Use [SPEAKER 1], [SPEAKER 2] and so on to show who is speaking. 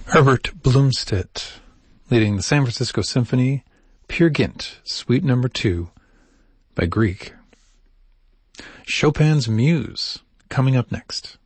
[SPEAKER 1] Herbert Blomstedt, leading the San Francisco Symphony, Peer Gynt, Suite No. 2, by Grieg. Chopin's Muse, coming up next.